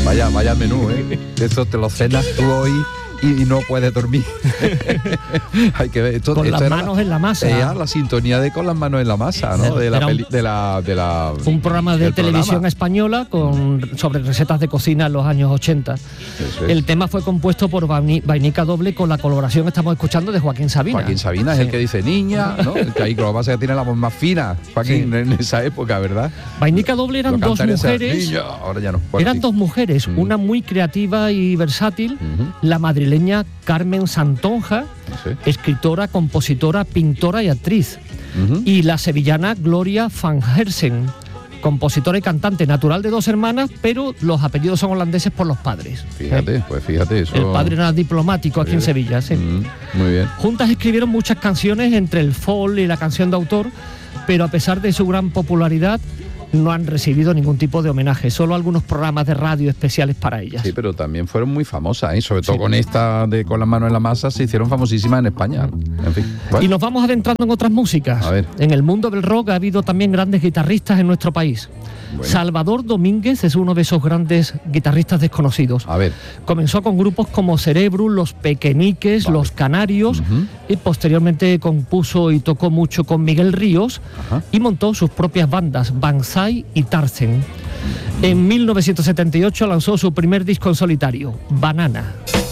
Vaya menú, ¿eh? Eso te lo cenas tú hoy y no puedes dormir. Hay que ver. Esto las manos en la masa. Era la sintonía de Con las manos en la masa, ¿no? Un programa de televisión española sobre recetas de cocina en los años 80. El tema fue compuesto por Vainica Doble con la colaboración, estamos escuchando, de Joaquín Sabina. Joaquín Sabina es el que dice niña, ¿no? Que ahí lo que pasa es que tiene la voz más fina, Joaquín, en esa época, ¿verdad? Vainica Doble eran dos mujeres. Niña, ahora ya no. Eran dos mujeres, una muy creativa y versátil, la madrileña Carmen Santonja, escritora, compositora, pintora y actriz, y la sevillana Gloria Van Hersen, compositora y cantante, natural de dos hermanas, pero los apellidos son holandeses por los padres. Fíjate, eso. El padre era diplomático aquí en Sevilla, sí. Muy bien. Juntas escribieron muchas canciones, entre el folk y la canción de autor, pero a pesar de su gran popularidad, no han recibido ningún tipo de homenaje, solo algunos programas de radio especiales para ellas. Sí, pero también fueron muy famosas, ¿eh? Sobre todo con esta de Con las manos en la masa, se hicieron famosísimas en España. En fin, bueno. Y nos vamos adentrando en otras músicas. A ver. En el mundo del rock ha habido también grandes guitarristas en nuestro país. Bueno. Salvador Domínguez es uno de esos grandes guitarristas desconocidos. A ver. Comenzó con grupos como Cerebrum, Los Pequeñiques, Los Canarios, y posteriormente compuso y tocó mucho con Miguel Ríos, y montó sus propias bandas, Banzai y Tarzan. En 1978 lanzó su primer disco en solitario, Banana.